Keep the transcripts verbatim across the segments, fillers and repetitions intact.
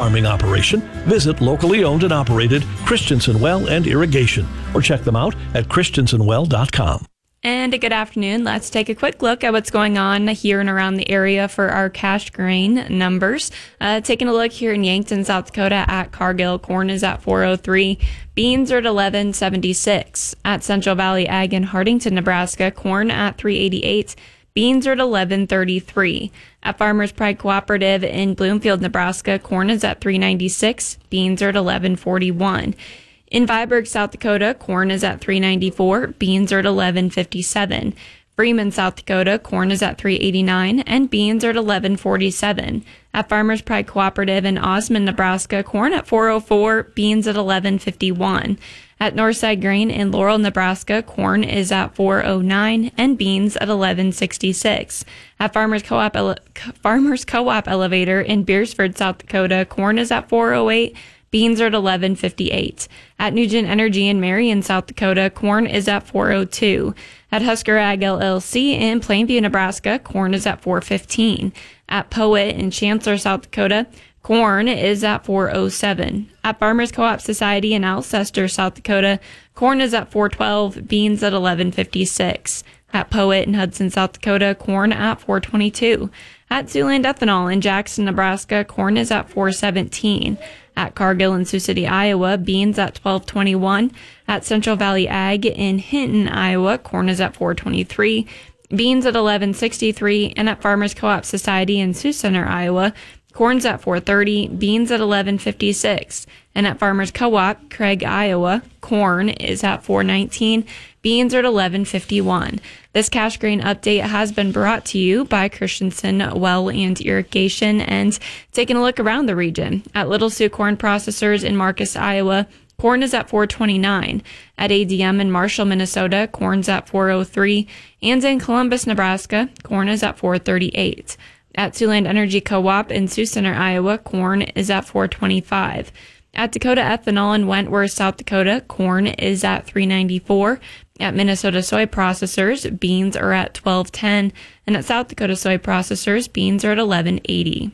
farming operation, visit locally owned and operated Christensen Well and Irrigation or check them out at christensen well dot com. And a good afternoon. Let's take a quick look at what's going on here and around the area for our cash grain numbers. Uh, taking a look here in Yankton, South Dakota at Cargill, corn is at four oh three. Beans are at eleven seventy-six. At Central Valley Ag in Hardington, Nebraska, corn at three eighty-eight. Beans are at eleven thirty-three. At Farmers Pride Cooperative in Bloomfield, Nebraska, corn is at three ninety-six. Beans are at eleven forty-one. In Viborg, South Dakota, corn is at three ninety-four. Beans are at eleven fifty-seven. Freeman, South Dakota, corn is at three eighty-nine and beans are at eleven forty-seven. At Farmers Pride Cooperative in Osmond, Nebraska, corn at four oh four, beans at eleven fifty-one. At Northside Grain in Laurel, Nebraska, corn is at four oh nine and beans at eleven sixty-six. At Farmers Co-op Ele- Farmers Co-op Elevator in Beersford, South Dakota, corn is at four oh eight. Beans are at eleven fifty-eight. At Nugent Energy in Marion, South Dakota, corn is at four oh two. At Husker Ag L L C in Plainview, Nebraska, corn is at four fifteen. At Poet in Chancellor, South Dakota, corn is at four oh seven. At Farmers Co-op Society in Alcester, South Dakota, corn is at four twelve, beans at eleven fifty-six. At Poet in Hudson, South Dakota, corn at four twenty-two. At Siouxland Ethanol in Jackson, Nebraska, corn is at four seventeen. At Cargill in Sioux City, Iowa, beans at twelve twenty-one. At Central Valley Ag in Hinton, Iowa, corn is at four twenty-three. Beans at eleven sixty-three. And at Farmers Co-op Society in Sioux Center, Iowa, corn's at four thirty. Beans at eleven fifty-six. And at Farmers Co-op, Craig, Iowa, corn is at four nineteen. Beans are at eleven fifty-one. This cash grain update has been brought to you by Christensen Well and Irrigation. And taking a look around the region, at Little Sioux Corn Processors in Marcus, Iowa, corn is at four twenty-nine. At A D M in Marshall, Minnesota, corn's at four oh three. And in Columbus, Nebraska, corn is at four thirty-eight. At Siouxland Energy Co-op in Sioux Center, Iowa, corn is at four twenty-five. At Dakota Ethanol in Wentworth, South Dakota, corn is at three ninety-four. At Minnesota Soy Processors, beans are at twelve ten. And at South Dakota Soy Processors, beans are at eleven eighty.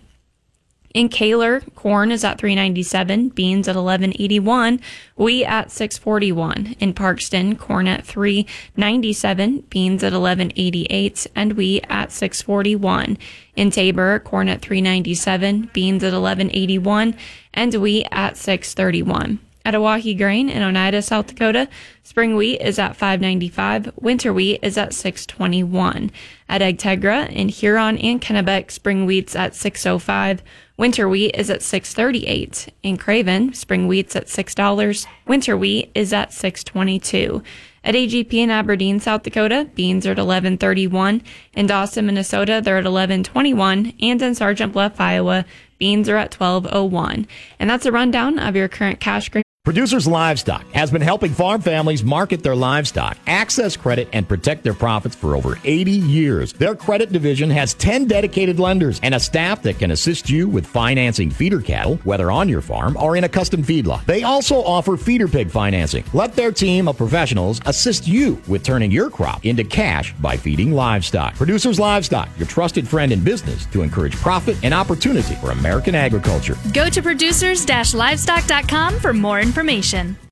In Kaler, corn is at three ninety-seven, beans at eleven eighty-one, wheat at six forty-one. In Parkston, corn at three ninety-seven, beans at eleven eighty-eight, and wheat at six forty-one. In Tabor, corn at three ninety-seven, beans at eleven eighty-one, and wheat at six thirty-one. At Oahe Grain in Oneida, South Dakota, spring wheat is at five ninety-five, winter wheat is at six twenty-one. At Agtegra in Huron and Kennebec, spring wheat's at six oh five, winter wheat is at six thirty-eight. In Craven, spring wheat's at six dollars, winter wheat is at six twenty-two. At A G P in Aberdeen, South Dakota, beans are at eleven thirty-one. In Dawson, Minnesota, they're at eleven twenty-one. And in Sergeant Bluff, Iowa, beans are at twelve oh one. And that's a rundown of your current cash grain. Producers Livestock has been helping farm families market their livestock, access credit, and protect their profits for over eighty years. Their credit division has ten dedicated lenders and a staff that can assist you with financing feeder cattle, whether on your farm or in a custom feedlot. They also offer feeder pig financing. Let their team of professionals assist you with turning your crop into cash by feeding livestock. Producers Livestock, your trusted friend in business to encourage profit and opportunity for American agriculture. Go to producers dash livestock dot com for more information.